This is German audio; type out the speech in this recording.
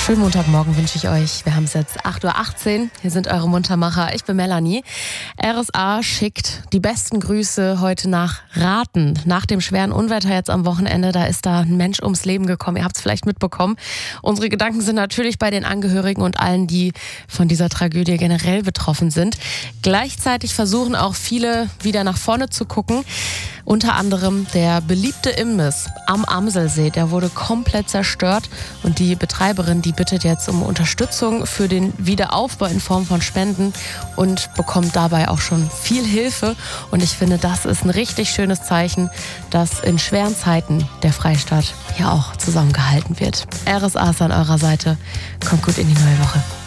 Schönen Montagmorgen wünsche ich euch. Wir haben es jetzt 8:18 Uhr. Hier sind eure Muntermacher. Ich bin Melanie. RSA schickt die besten Grüße heute nach Rathen. Nach dem schweren Unwetter jetzt am Wochenende, da ist da ein Mensch ums Leben gekommen. Ihr habt es vielleicht mitbekommen. Unsere Gedanken sind natürlich bei den Angehörigen und allen, die von dieser Tragödie generell betroffen sind. Gleichzeitig versuchen auch viele wieder nach vorne zu gucken. Unter anderem der beliebte Imbiss am Amselsee, der wurde komplett zerstört und die Betreiberin, die bittet jetzt um Unterstützung für den Wiederaufbau in Form von Spenden und bekommt dabei auch schon viel Hilfe. Und ich finde, das ist ein richtig schönes Zeichen, dass in schweren Zeiten der Freistaat ja auch zusammengehalten wird. RSA ist an eurer Seite. Kommt gut in die neue Woche.